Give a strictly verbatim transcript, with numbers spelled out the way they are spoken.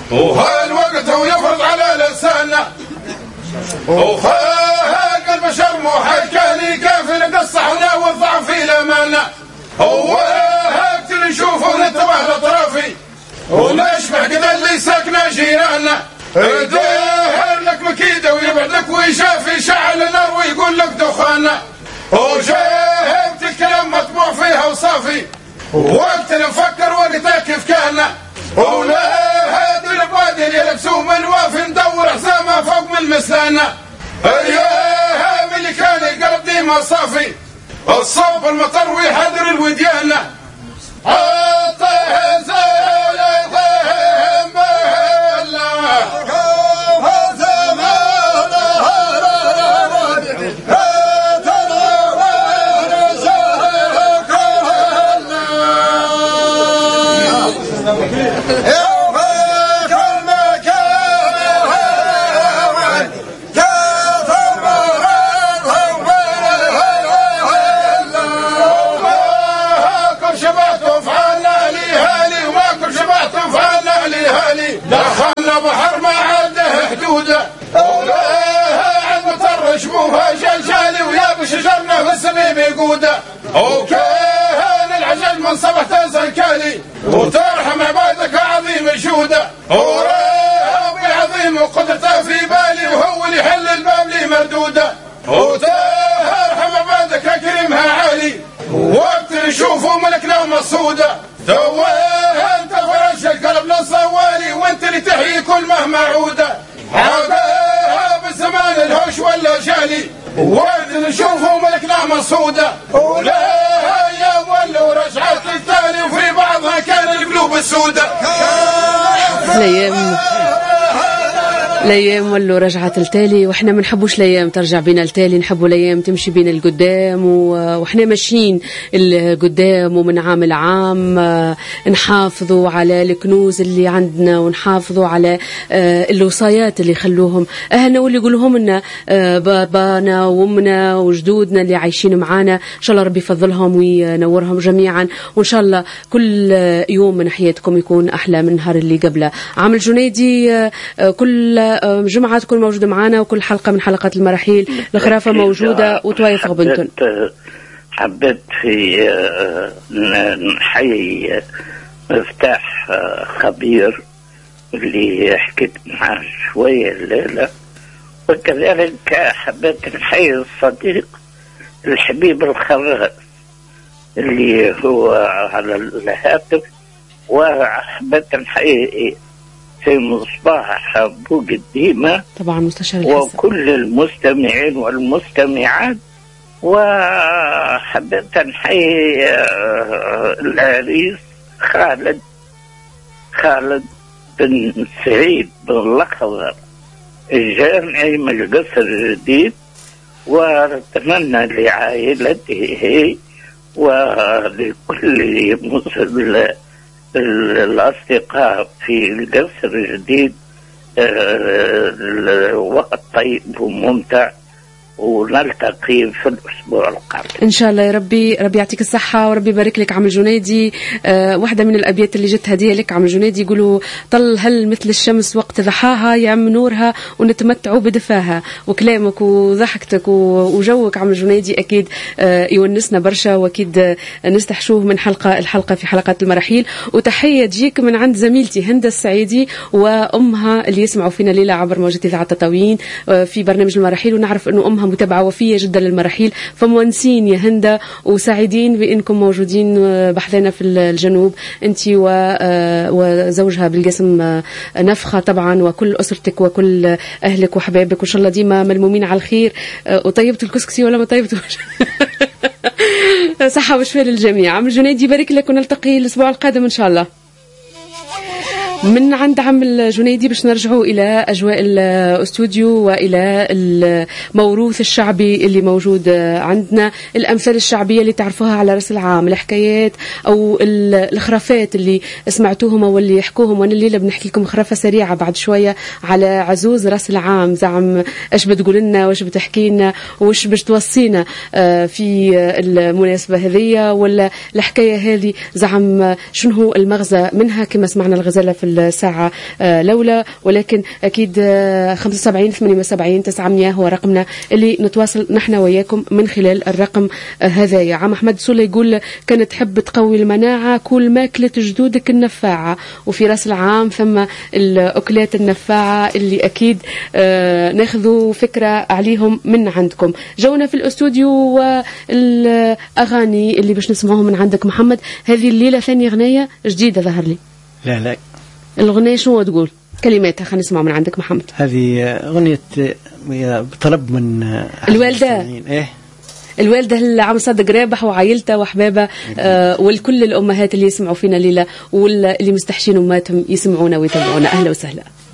وهالوقت هو يفرض على لساننا وخاق البشر محكاني كيف نقصحنا والضعف في لمانا وهاقت نشوف وننتبه لطرفي ونشبه قد اللي ساكنه جيراننا داهر لك مكيده ويبعد لك ويشافي شعل النار ويقول لك دخاننا وجاهبت الكلام مطبوع فيها وصافي وقت نفكر وقتها كيف كان ولا هادي البادي اللي يلبسوه من وافي ندور حزامه فوق من مسانا يا اللي كان القلب ديما صافي الصوب المطر ويحضر الوديانه دخلنا بحر ما عاده حدوده عند مطر شبوها جلجالي ويابس شجرنا في السميم يقوده وكان العجل من صبح تنزل كالي وترحم عبادك عظيم جوده وربي عظيم وقدرته في بالي وهو اللي يحل الباب لي مردوده وترحم عبادك كريمها عالي وقت نشوفه ملكنا مصوده توه انت فرش القلب للصوالي وانت اللي تحيي كل مهما عوده حقاها بالزمان الهوش ولا جالي وقت نشوفه ملكنا مصوده ولا يا ولو رجعت الثاني وفي بعضها كان القلوب السوده الايام الايام ولو رجعت التالي واحنا ما نحبوش الايام ترجع بينا التالي نحبوا الايام تمشي بينا القدام واحنا ماشيين القدام ومن عام لعام نحافظوا على الكنوز اللي عندنا ونحافظوا على الوصايات اللي خلوهم اهلنا واللي يقولوهم لنا بابانا وامنا وجدودنا اللي عايشين معانا ان شاء الله ربي يفضلهم وينورهم جميعا وان شاء الله كل يوم من حياتكم يكون احلى من النهار اللي قبله. عام الجنيدي كل جمعة تكون موجودة معنا وكل حلقة من حلقات المراحيل الخرافة موجودة وتوايف غبنتون. حبيت في نحيي مفتاح خبير اللي حكيت معاه شوية الليلة وكذلك حبيت نحيي الصديق الحبيب الخراس اللي هو على الهاتف وحبيت نحيي في مصباح بوق الديمة طبعا مستشار الحسن وكل المستمعين والمستمعات وحبيت نحيي العريس خالد خالد بن سعيد بن الأخضر الجامعي من القصر الجديد وأتمنى لعائلته ولكل مسلم الأصدقاء في القصر الجديد وقت طيب وممتع ونلتقي في الأسبوع القادم إن شاء الله. يا ربي ربي يعطيك الصحة وربي يبارك لك. عم الجنيدي أه واحدة من الأبيات اللي جت هدية لك عم الجنيدي يقولوا طل هل مثل الشمس وقت ضحاها يعم نورها ونتمتعوا بدفاها. وكلامك وضحكتك وجوك عم الجنيدي أكيد أه يونسنا برشا وأكيد أه نستحشوه من حلقة الحلقة في حلقات المراحيل. وتحية تجيك من عند زميلتي هندة السعيدي وأمها اللي يسمعوا فينا ليلة عبر موجة إذاعة تطاوين أه في برنامج المراحيل ونعرف أنه أمها متابعة وفية جدا للمراحيل فمونسين يا هندة وسعيدين بأنكم موجودين بحذنا في الجنوب أنت وزوجها بالقسم نفخة طبعا وكل أسرتك وكل أهلك وحبايبك وإن شاء الله ديما ملمومين على الخير. وطيبت الكسكسي ولا ما طيبتوش صحة وشفاء للجميع. عم الجنيدي يبارك لك ونلتقي الأسبوع القادم إن شاء الله. من عند عم الجنيدي باش نرجعوا إلى أجواء الاستوديو وإلى الموروث الشعبي اللي موجود عندنا، الأمثال الشعبية اللي تعرفوها على رأس العام، الحكايات أو الخرافات اللي سمعتوهم واللي يحكوهم. وأنا الليلة بنحكي لكم خرافة سريعة بعد شوية على عزوز رأس العام. زعم إيش بتقول لنا وإيش بتحكي لنا وإيش باش توصينا في المناسبة هذه ولا الحكاية هذه، زعم شنو هو المغزى منها كما سمعنا الغزالة في الساعة الأولى، ولكن أكيد خمسة وسبعين ثمانية وسبعين تسعمية هو رقمنا اللي نتواصل نحن وياكم من خلال الرقم هذايا. عم أحمد سولة يقول كانت تحب تقوي المناعة كل ما أكلت جدودك النفاعة، وفي رأس العام ثم الأكلات النفاعة اللي أكيد آه ناخذوا فكرة عليهم من عندكم. جونا في الاستوديو والأغاني اللي باش نسمعوهم من عندك محمد. هذه الليلة ثانية غنية جديدة ظهر لي. لا لا الغنية شو تقول كلماتها؟ خلينا نسمع من عندك محمد. هذه أغنية طلب من الوالدة. إيه الوالدة العم صادق رابح وعائلته وحبابه آه والكل الأمهات اللي يسمعوا فينا ليلة واللي مستحشين أماتهم يسمعونا ويتابعونا. أهلا وسهلا.